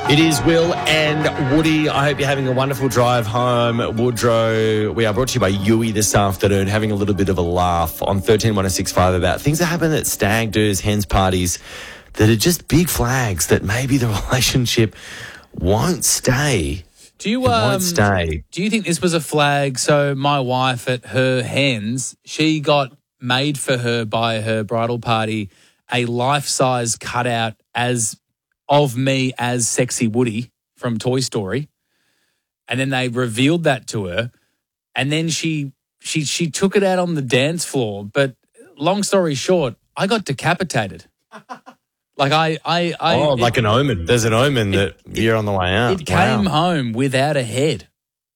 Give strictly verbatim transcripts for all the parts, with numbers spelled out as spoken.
It is Will and Woody. I hope you're having a wonderful drive home. Woodrow, we are brought to you by Yui this afternoon, having a little bit of a laugh on thirteen one oh six five about things that happen at stag do's, hens parties, that are just big flags that maybe the relationship won't stay. Do you It um, won't stay. Do you think this was a flag? So my wife at her hens, she got made for her by her bridal party a life-size cutout as of me as Sexy Woody from Toy Story, and then they revealed that to her, and then she she she took it out on the dance floor. But long story short, I got decapitated. Like I, I, I Oh, it, like an omen. There's an omen it, that you're on the way out. It came Wow. home without a head.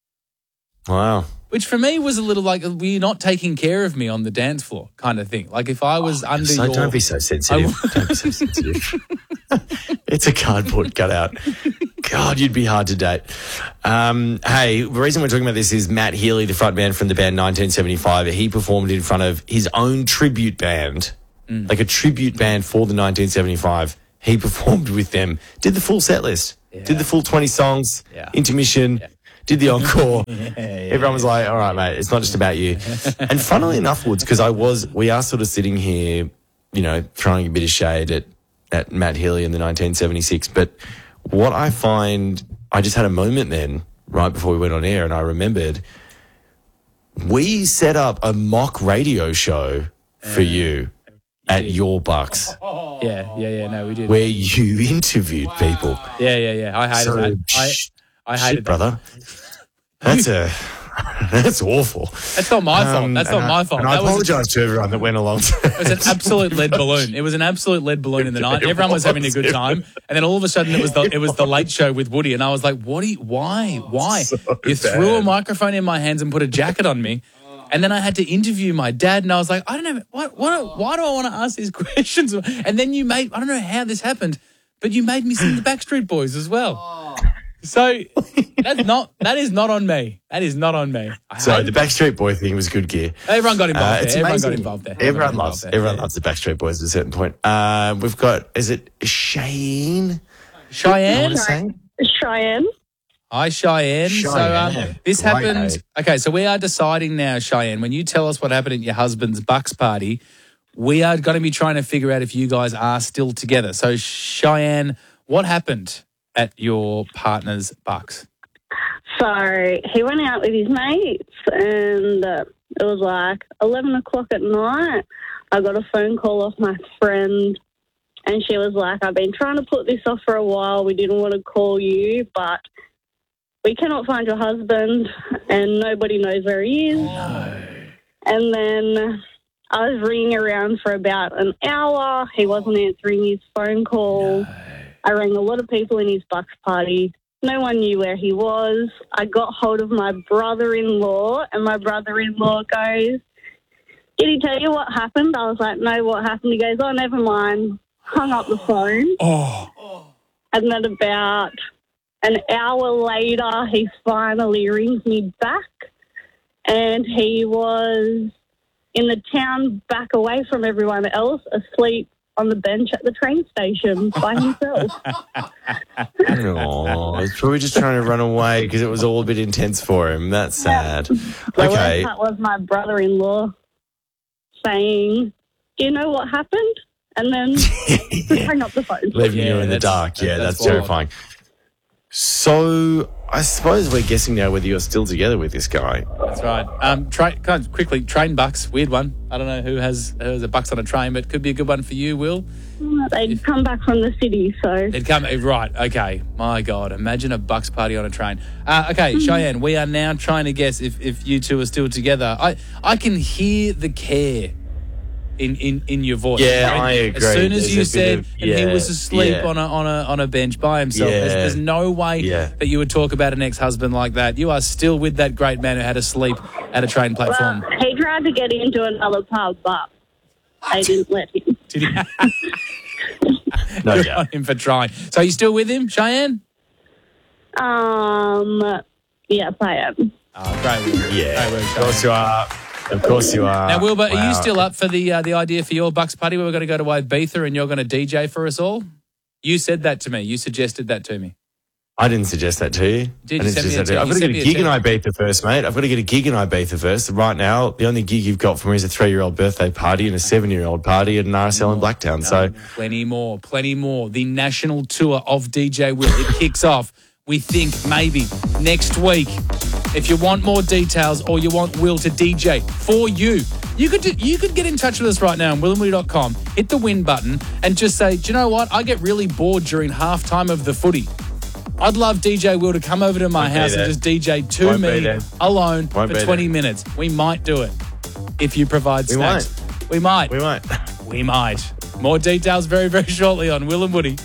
Wow. Which for me was a little like, were you not taking care of me on the dance floor kind of thing? Like if I was Oh, under so your... don't be so sensitive. Don't be so sensitive. It's a cardboard cutout. God, you'd be hard to date. Um, hey, the reason we're talking about this is Matt Healy, the frontman from the band nineteen seventy-five. He performed in front of his own tribute band, mm. like a tribute band for the nineteen seventy-five. He performed with them, did the full set list, yeah. did the full twenty songs, yeah. intermission, yeah. did the encore. yeah, yeah, Everyone was like, all right, mate, it's not just about you. And funnily enough, Woods, because I was, we are sort of sitting here, you know, throwing a bit of shade at, at Matt Healy in the nineteen seventy-six. But what I find, I just had a moment then, right before we went on air, and I remembered we set up a mock radio show for uh, you at your Bucks. Yeah, yeah, yeah, no, we did. Where you interviewed wow. people. Yeah, yeah, yeah. I hated so, that. I, I hated shit, brother. That's a... That's awful. That's not my fault. Um, That's not I, my fault. And that I apologise to everyone that went along to it. was an absolute lead balloon. It was an absolute lead balloon in the night. Everyone was having a good time. And then all of a sudden it was the it was the late show with Woody. And I was like, what? Are you, why? Why? So you bad. threw a microphone in my hands and put a jacket on me. And then I had to interview my dad. And I was like, I don't know. Why, why, why do I want to ask these questions? And then you made, I don't know how this happened, but you made me sing the Backstreet Boys as well. So that's not that is not on me. That is not on me. I so the Backstreet Boy thing was good gear. Everyone got involved uh, there. Everyone amazing. got involved there. Everyone, everyone loves there. everyone yeah. loves the Backstreet Boys at a certain point. Uh, we've got is it Cheyenne? Cheyenne? Cheyenne. Hi, Cheyenne. Cheyenne. So um, this Great happened. name. Okay, so we are deciding now, Cheyenne. When you tell us what happened at your husband's Bucks party, we are going to be trying to figure out if you guys are still together. So Cheyenne, what happened at your partner's Bucks? So he went out with his mates and uh, it was like eleven o'clock at night. I got a phone call off my friend and she was like, I've been trying to put this off for a while. We didn't want to call you, but we cannot find your husband and nobody knows where he is. No. And then I was ringing around for about an hour. He wasn't answering his phone call. No. I rang a lot of people in his Bucks party. No one knew where he was. I got hold of my brother-in-law, and my brother-in-law goes, did he tell you what happened? I was like, no, what happened? He goes, oh, never mind. Hung up the phone. Oh. And then about an hour later, he finally rings me back, and he was in the town back away from everyone else, asleep on the bench at the train station by himself. Oh, he's probably just trying to run away because it was all a bit intense for him. That's sad. The Okay. worst part was my brother-in-law saying, do you know what happened? And then yeah. hang up the phone. Leaving Yeah, you in the that's- dark. Yeah, that's that's, terrifying. So I suppose we're guessing now whether you're still together with this guy. That's right. Um, tra- kind of quickly, train Bucks, weird one. I don't know who has, who has a Bucks on a train, but could be a good one for you, Will. They'd come back from the city, so... It'd come, right, okay. My God, imagine a Bucks party on a train. Uh, okay, Cheyenne, we are now trying to guess if, if you two are still together. I, I can hear the care in, in, in your voice. Yeah, Right? I agree. As soon as There's you a bit said of- and he yeah, was asleep yeah. on a on a on a bench by himself, Yeah. there's, there's no way Yeah. that you would talk about an ex-husband like that. You are still with that great man who had to sleep at a train platform. Well, he tried to get into another pub, but they didn't let him. Did he? No Good doubt. on him for trying. So you still with him, Cheyenne? Um, yes, I am. Oh, great work. Yeah, Great work, of course you are. Of course you are. Now, Wilbur, are Wow. you still up for the uh, the idea for your Bucks party where we're going to go to Ibiza and you're going to D J for us all? You said that to me. You suggested that to me. I didn't suggest that to you. Did I you didn't send me suggest a that to you. te- I've got you to sent get a me a gig in text. Ibiza first, mate. I've got to get a gig in Ibiza first. Right now, the only gig you've got for me is a three-year-old birthday party and a seven-year-old party at an R S L in Blacktown. So Plenty more, plenty more. The national tour of D J Will. It kicks off, we think, maybe next week. If you want more details or you want Will to D J for you, you could do, you could get in touch with us right now on will and woody dot com, hit the win button and just say, do you know what? I get really bored during halftime of the footy. I'd love D J Will to come over to my Won't be house and there. just D J to Won't be me there. alone Won't for be twenty there. minutes. We might do it if you provide We snacks. We might. we won't. We might. More details very, very shortly on Will and Woody.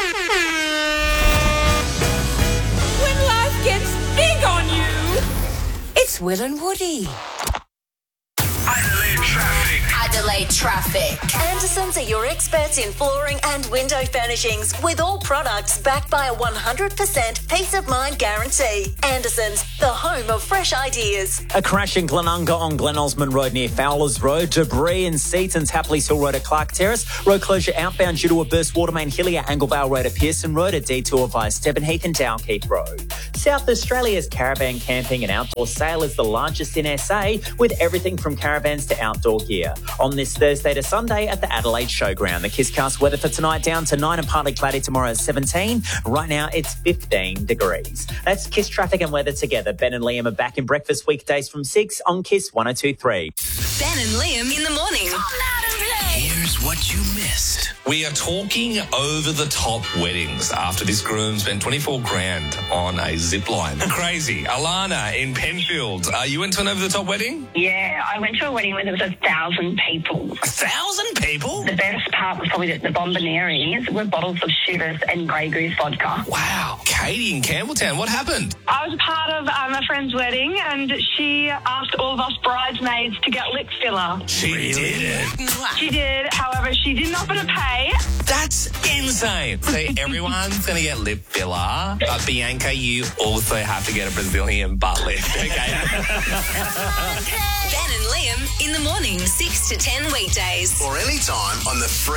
When life gets big on you, it's Will and Woody. Adelaide traffic. Adelaide traffic. Andersons are your experts in flooring and window furnishings with all products backed by a one hundred percent peace of mind guarantee. Andersons, the home of fresh ideas. A crash in Glenunga on Glen Osmond Road near Fowlers Road. Debris in Seaton's Happleys Hill Road at Clark Terrace. Road closure outbound due to a burst water main Hillier Anglevale Road at Pearson Road. A detour via Stevenheath and Downkeith Road. South Australia's caravan camping and outdoor sale is the largest in S A with everything from caravans to outdoor gear. On this Thursday to Sunday at the Adelaide Showground. The Kisscast weather for tonight down to nine and partly cloudy tomorrow at seventeen. Right now it's fifteen degrees. That's Kiss traffic and weather together. Ben and Liam are back in breakfast weekdays from six on Kiss one oh two point three. Ben and Liam in the morning. Here's what you missed. We are talking over the top weddings after this groom spent twenty-four grand on a zip line. Crazy. Alana in Penfield, are you into an over the top wedding? Yeah, I went to a wedding where there was a thousand people. A thousand people? The best part was probably that the bombonieres were bottles of Chivas and Grey Goose vodka. Wow. Katie in Campbelltown, what happened? I was a part of um, a friend's wedding and she asked all of us bridesmaids to get lip filler. She did it. She did, however, she didn't offer to pay. That's insane. So everyone's going to get lip filler, but Bianca, you also have to get a Brazilian butt lift, okay? Ben and Liam in the morning, six to ten weekdays. Or anytime on the free